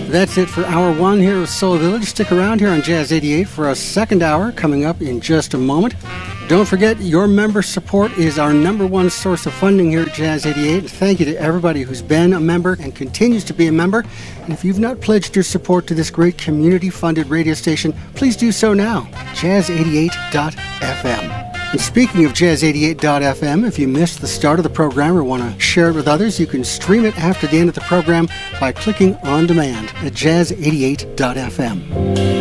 That's it for Hour 1 here with Soul Village. Stick around here on Jazz 88 for a second hour coming up in just a moment. Don't forget, your member support is our number one source of funding here at Jazz 88. Thank you to everybody who's been a member and continues to be a member. And if you've not pledged your support to this great community-funded radio station, please do so now. Jazz88.fm. And speaking of Jazz88.fm, if you missed the start of the program or want to share it with others, you can stream it after the end of the program by clicking on demand at Jazz88.fm.